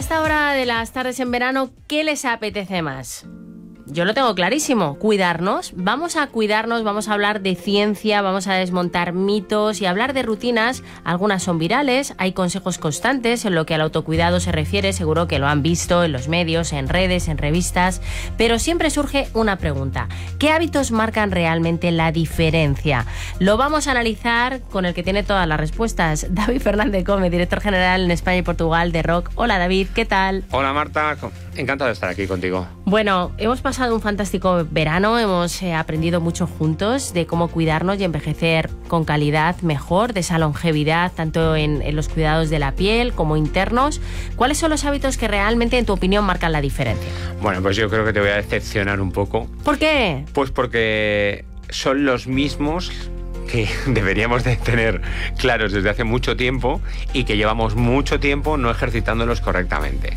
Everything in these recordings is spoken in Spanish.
esta hora de las tardes en verano, ¿qué les apetece más? Yo lo tengo clarísimo, cuidarnos. Vamos a cuidarnos, vamos a hablar de ciencia, vamos a desmontar mitos y hablar de rutinas. Algunas son virales, hay consejos constantes en lo que al autocuidado se refiere, seguro que lo han visto en los medios, en redes, en revistas, pero siempre surge una pregunta: ¿qué hábitos marcan realmente la diferencia? Lo vamos a analizar con el que tiene todas las respuestas, David Fernández Gómez, director general en España y Portugal de ROC. Hola David, ¿qué tal? Hola Marta, encantado de estar aquí contigo. Bueno, hemos pasado un fantástico verano, hemos aprendido mucho juntos de cómo cuidarnos y envejecer con calidad mejor, de esa longevidad tanto en los cuidados de la piel como internos. ¿Cuáles son los hábitos que realmente, en tu opinión, marcan la diferencia? Bueno, pues yo creo que te voy a decepcionar un poco. ¿Por qué? Pues porque son los mismos que deberíamos de tener claros desde hace mucho tiempo y que llevamos mucho tiempo no ejercitándolos correctamente.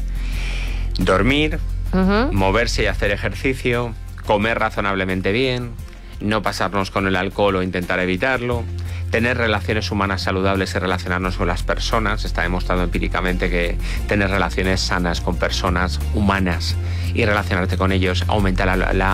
Dormir, moverse y hacer ejercicio, comer razonablemente bien, no pasarnos con el alcohol o intentar evitarlo, tener relaciones humanas saludables y relacionarnos con las personas. Está demostrado empíricamente que tener relaciones sanas con personas humanas y relacionarte con ellos aumenta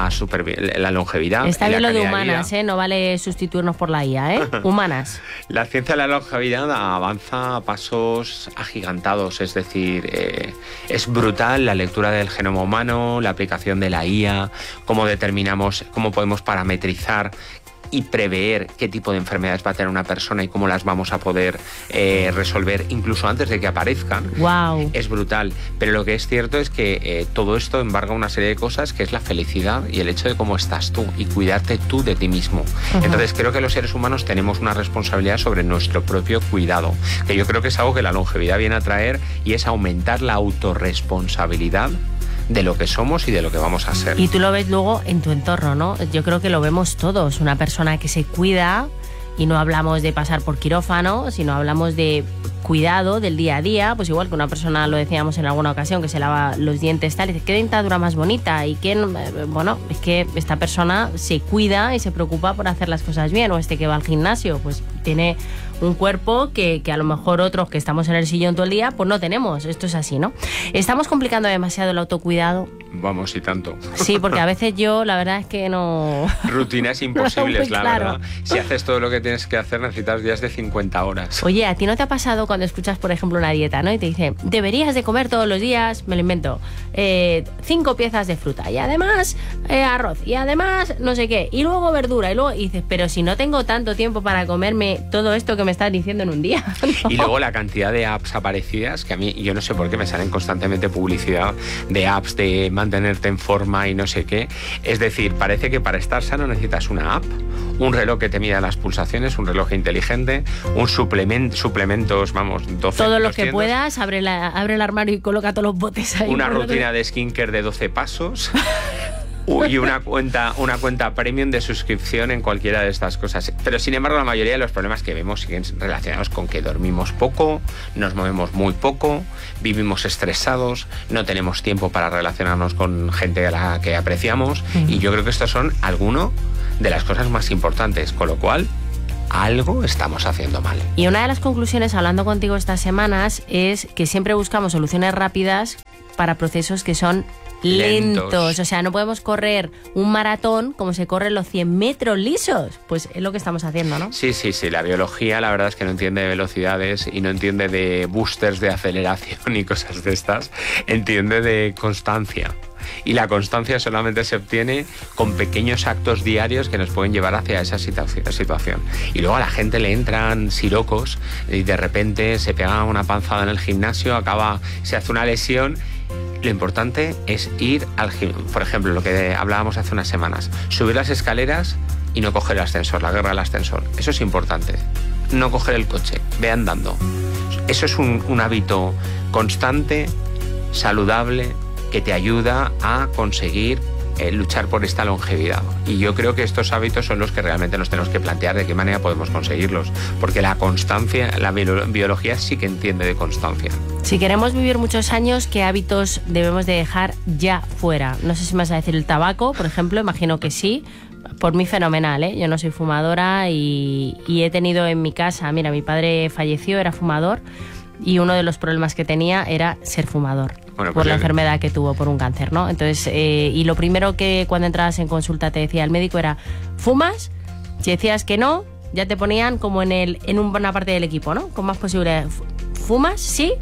la longevidad. Está bien lo de humanas, no vale sustituirnos por la IA, humanas. La ciencia de la longevidad avanza a pasos agigantados, es decir, es brutal la lectura del genoma humano, la aplicación de la IA, cómo determinamos, cómo podemos parametrizar y prever qué tipo de enfermedades va a tener una persona y cómo las vamos a poder resolver incluso antes de que aparezcan. Wow. Es brutal, pero lo que es cierto es que todo esto embarga una serie de cosas, que es la felicidad y el hecho de cómo estás tú y cuidarte tú de ti mismo. Entonces creo que los seres humanos tenemos una responsabilidad sobre nuestro propio cuidado, que yo creo que es algo que la longevidad viene a traer, y es aumentar la autorresponsabilidad de lo que somos y de lo que vamos a ser. Y tú lo ves luego en tu entorno, ¿no? Yo creo que lo vemos todos. Una persona que se cuida, y no hablamos de pasar por quirófano, sino hablamos de cuidado del día a día, pues igual que una persona, lo decíamos en alguna ocasión, que se lava los dientes tal, y dice, ¿qué dentadura más bonita? Y que, bueno, es que esta persona se cuida y se preocupa por hacer las cosas bien. O este que va al gimnasio, pues tiene un cuerpo que a lo mejor otros que estamos en el sillón todo el día, pues no tenemos. Esto es así, ¿no? ¿Estamos complicando demasiado el autocuidado? Vamos, y tanto. Sí, porque a veces yo, la verdad es que no... Rutinas imposibles, no, la claro. verdad. Si haces todo lo que tienes que hacer, necesitas días de 50 horas. Oye, ¿a ti no te ha pasado cuando escuchas, por ejemplo, una dieta, ¿no? Y te dice, deberías de comer todos los días, me lo invento, 5 piezas de fruta, y además arroz, y además no sé qué, y luego verdura, y luego y dices, pero si no tengo tanto tiempo para comerme todo esto que me estás diciendo en un día. ¿No? Y luego la cantidad de apps aparecidas, que a mí, yo no sé por qué me salen constantemente publicidad de apps de mantenerte en forma y no sé qué. Es decir, parece que para estar sano necesitas una app, un reloj que te mida las pulsaciones, un reloj inteligente, un suplementos, vamos, 12. Todo lo 200, que puedas, abre el armario y coloca todos los botes ahí. Una rutina de skincare de 12 pasos. Y una cuenta premium de suscripción en cualquiera de estas cosas. Pero sin embargo, la mayoría de los problemas que vemos siguen relacionados con que dormimos poco, nos movemos muy poco, vivimos estresados, no tenemos tiempo para relacionarnos con gente a la que apreciamos. Y yo creo que estos son algunas de las cosas más importantes, con lo cual algo estamos haciendo mal. Y una de las conclusiones, hablando contigo estas semanas, es que siempre buscamos soluciones rápidas para procesos que son lentos. O sea, no podemos correr un maratón como se corren los 100 metros lisos. Pues es lo que estamos haciendo, ¿no? Sí. La biología, la verdad es que no entiende de velocidades y no entiende de boosters de aceleración y cosas de estas. Entiende de constancia. Y la constancia solamente se obtiene con pequeños actos diarios que nos pueden llevar hacia esa situación. Y luego a la gente le entran sirocos y de repente se pega una panzada en el gimnasio, se hace una lesión. Lo importante es ir al gimnasio. Por ejemplo, lo que hablábamos hace unas semanas, subir las escaleras y no coger el ascensor, la guerra del ascensor. Eso es importante. No coger el coche, ve andando. Eso es un hábito constante, saludable, que te ayuda a conseguir luchar por esta longevidad. Y yo creo que estos hábitos son los que realmente nos tenemos que plantear de qué manera podemos conseguirlos, porque la constancia, la biología sí que entiende de constancia. Si queremos vivir muchos años, ¿qué hábitos debemos de dejar ya fuera? No sé si me vas a decir el tabaco, por ejemplo, imagino que sí. Por mí fenomenal, ¿eh? Yo no soy fumadora y he tenido en mi casa, mira, mi padre falleció, era fumador, y uno de los problemas que tenía era ser fumador. Bueno, por la enfermedad que tuvo, por un cáncer, ¿no? Entonces, y lo primero que cuando entrabas en consulta te decía el médico era, ¿fumas? Si decías que no, ya te ponían como en una parte del equipo, ¿no? Con más posibilidades. ¿Fumas? Sí.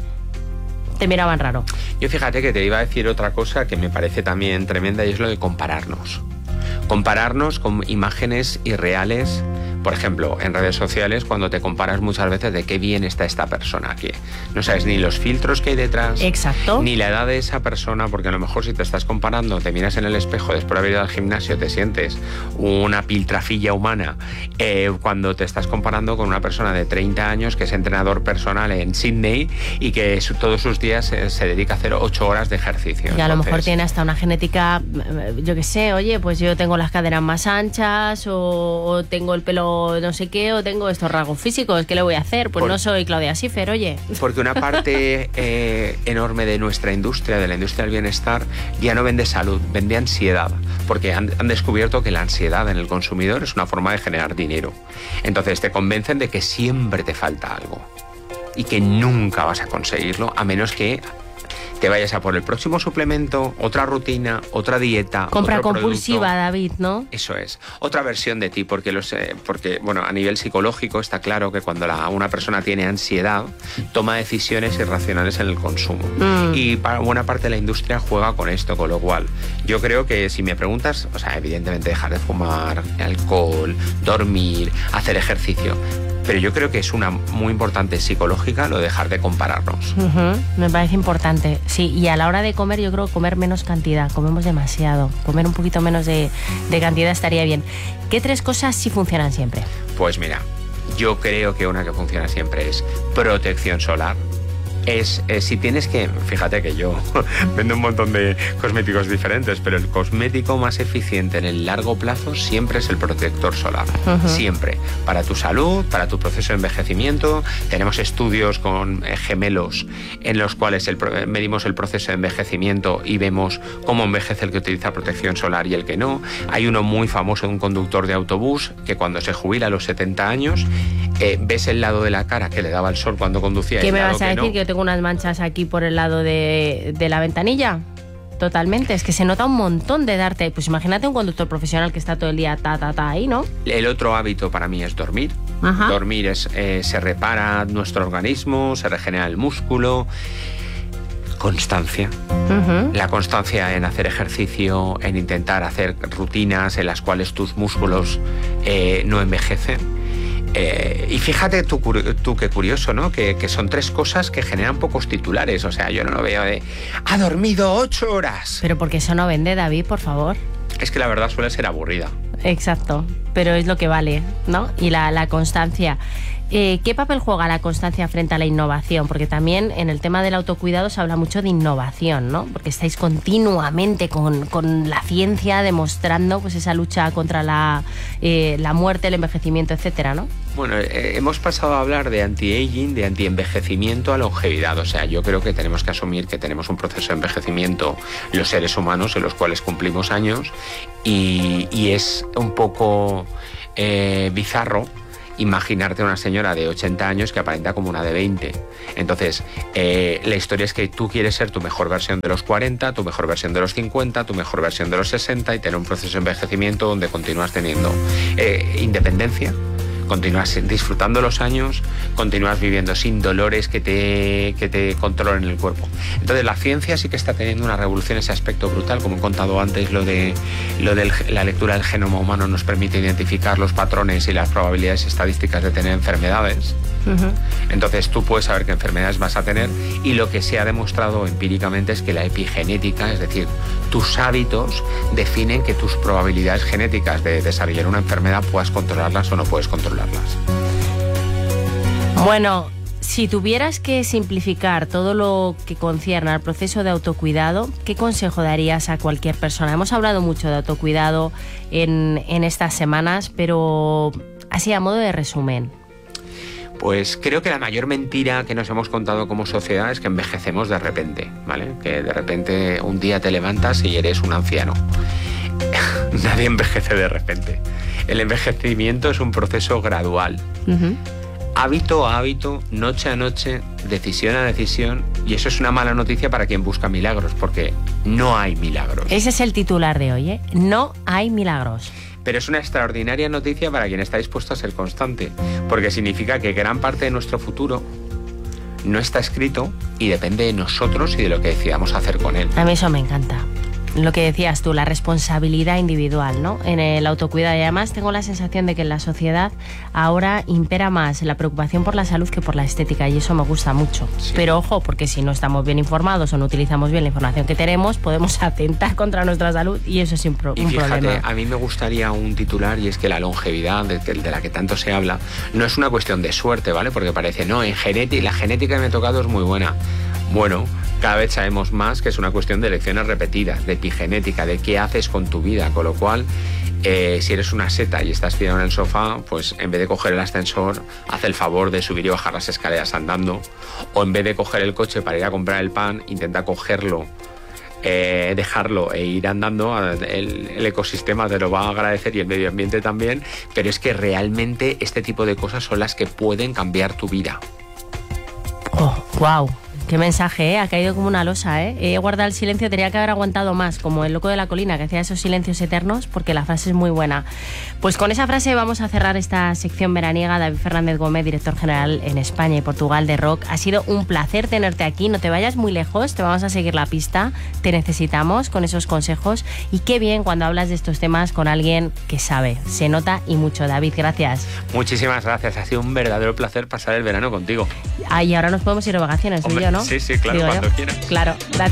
Te miraban raro. Yo fíjate que te iba a decir otra cosa que me parece también tremenda, y es lo de compararnos. Compararnos con imágenes irreales. Por ejemplo, en redes sociales, cuando te comparas muchas veces de qué bien está esta persona, que no sabes ni los filtros que hay detrás, exacto, ni la edad de esa persona, porque a lo mejor si te estás comparando, te miras en el espejo después de haber ido al gimnasio, te sientes una piltrafilla humana, cuando te estás comparando con una persona de 30 años que es entrenador personal en Sydney y que todos sus días se dedica a hacer 8 horas de ejercicio. Y a lo mejor tiene hasta una genética, yo qué sé, oye, pues yo tengo las caderas más anchas o tengo el pelo no sé qué, o tengo estos rasgos físicos, ¿qué le voy a hacer? Pues no soy Claudia Schiffer, oye. Porque una parte enorme de nuestra industria, de la industria del bienestar, ya no vende salud, vende ansiedad, porque han descubierto que la ansiedad en el consumidor es una forma de generar dinero. Entonces te convencen de que siempre te falta algo y que nunca vas a conseguirlo, a menos que te vayas a por el próximo suplemento, otra rutina, otra dieta, compra otro compulsiva, producto. David, ¿no? Eso es, otra versión de ti, porque bueno, a nivel psicológico está claro que cuando una persona tiene ansiedad, toma decisiones irracionales en el consumo. Y para buena parte de la industria juega con esto, con lo cual yo creo que si me preguntas, o sea, evidentemente dejar de fumar, alcohol, dormir, hacer ejercicio, pero yo creo que es una muy importante psicológica lo de dejar de compararnos. Me parece importante, sí, y a la hora de comer yo creo que comer menos cantidad, comemos demasiado, comer un poquito menos de cantidad estaría bien. ¿Qué 3 cosas sí funcionan siempre? Pues mira, yo creo que una que funciona siempre es protección solar. Si tienes que, fíjate que yo vendo un montón de cosméticos diferentes, pero el cosmético más eficiente en el largo plazo siempre es el protector solar. Siempre. Para tu salud, para tu proceso de envejecimiento. Tenemos estudios con gemelos en los cuales medimos el proceso de envejecimiento y vemos cómo envejece el que utiliza protección solar y el que no. Hay uno muy famoso de un conductor de autobús que cuando se jubila a los 70 años, ves el lado de la cara que le daba el sol cuando conducía. ¿Qué me vas a decir? No. Que yo tengo unas manchas aquí por el lado de la ventanilla. Totalmente, es que se nota un montón de darte. Pues imagínate un conductor profesional que está todo el día ahí, ¿no? El otro hábito para mí es dormir. Dormir se repara nuestro organismo, se regenera el músculo. Constancia. La constancia en hacer ejercicio, en intentar hacer rutinas en las cuales tus músculos no envejecen. Y fíjate tú qué curioso, ¿no? Que son 3 cosas que generan pocos titulares. O sea, yo no lo veo de ¡ha dormido 8 horas! Pero porque eso no vende, David, por favor. Es que la verdad suele ser aburrida. Exacto, pero es lo que vale, ¿no? Y la constancia. ¿Qué papel juega la constancia frente a la innovación? Porque también en el tema del autocuidado se habla mucho de innovación, ¿no? Porque estáis continuamente con la ciencia demostrando pues esa lucha contra la muerte, el envejecimiento, etcétera, ¿no? Bueno, hemos pasado a hablar de anti-aging, de anti-envejecimiento a longevidad. O sea, yo creo que tenemos que asumir que tenemos un proceso de envejecimiento los seres humanos en los cuales cumplimos años y es un poco bizarro imaginarte una señora de 80 años que aparenta como una de 20. Entonces, la historia es que tú quieres ser tu mejor versión de los 40, tu mejor versión de los 50, tu mejor versión de los 60 y tener un proceso de envejecimiento donde continúas teniendo independencia, continúas disfrutando los años, continúas viviendo sin dolores que te controlen el cuerpo. Entonces la ciencia sí que está teniendo una revolución en ese aspecto brutal. Como he contado antes, la lectura del genoma humano nos permite identificar los patrones y las probabilidades estadísticas de tener enfermedades. Entonces tú puedes saber qué enfermedades vas a tener, y lo que se ha demostrado empíricamente es que la epigenética, es decir, tus hábitos definen que tus probabilidades genéticas de desarrollar una enfermedad puedas controlarlas o no puedes controlarlas. Bueno, si tuvieras que simplificar todo lo que concierne al proceso de autocuidado, ¿qué consejo darías a cualquier persona? Hemos hablado mucho de autocuidado en estas semanas, pero así a modo de resumen. Pues creo que la mayor mentira que nos hemos contado como sociedad es que envejecemos de repente, ¿vale? Que de repente un día te levantas y eres un anciano. Nadie envejece de repente. El envejecimiento es un proceso gradual. hábito a hábito, noche a noche, decisión a decisión, y eso es una mala noticia para quien busca milagros, porque no hay milagros. Ese es el titular de hoy, ¿eh? No hay milagros. Pero es una extraordinaria noticia para quien está dispuesto a ser constante, porque significa que gran parte de nuestro futuro no está escrito y depende de nosotros y de lo que decidamos hacer con él. A mí eso me encanta. Lo que decías tú, la responsabilidad individual, ¿no? En el autocuidado. Y además tengo la sensación de que en la sociedad ahora impera más la preocupación por la salud que por la estética, y eso me gusta mucho. Sí. Pero ojo, porque si no estamos bien informados o no utilizamos bien la información que tenemos, podemos atentar contra nuestra salud, y eso es un fíjate, problema. a mí me gustaría un titular, y es que la longevidad, de la que tanto se habla, no es una cuestión de suerte, ¿vale? Porque parece, no, la genética que me ha tocado es muy buena. Bueno, cada vez sabemos más que es una cuestión de elecciones repetidas, de epigenética, de qué haces con tu vida, con lo cual, si eres una seta y estás tirado en el sofá, pues en vez de coger el ascensor, haz el favor de subir y bajar las escaleras andando, o en vez de coger el coche para ir a comprar el pan, intenta cogerlo, dejarlo e ir andando. El ecosistema te lo va a agradecer y el medio ambiente también, pero es que realmente este tipo de cosas son las que pueden cambiar tu vida. Oh, wow. Qué mensaje, ¿eh? Ha caído como una losa, ¿eh? He guardado el silencio, tenía que haber aguantado más, como el loco de la colina, que hacía esos silencios eternos, porque la frase es muy buena. Pues con esa frase vamos a cerrar esta sección veraniega. David Fernández Gómez, director general en España y Portugal de ROC. Ha sido un placer tenerte aquí, no te vayas muy lejos, te vamos a seguir la pista, te necesitamos con esos consejos, y qué bien cuando hablas de estos temas con alguien que sabe, se nota y mucho. David, gracias. Muchísimas gracias, ha sido un verdadero placer pasar el verano contigo. Y ahora nos podemos ir de vacaciones, Hombre, yo, ¿no? Sí, claro, Digo cuando yo. quieras. Claro, gracias.